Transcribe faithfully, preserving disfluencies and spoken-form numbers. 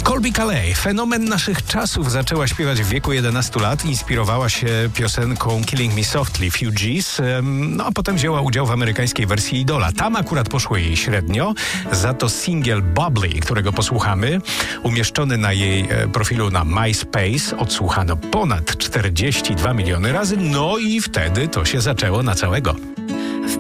Colbie Caillat, fenomen naszych czasów, zaczęła śpiewać w wieku jedenastu lat. Inspirowała się piosenką Killing Me Softly, Fugees, no a potem wzięła udział w amerykańskiej wersji Idola. Tam akurat poszło jej średnio, za to singiel Bubbly, którego posłuchamy, umieszczony na jej profilu na MySpace, odsłuchano ponad czterdzieści dwa miliony razy, no i wtedy to się zaczęło na całego.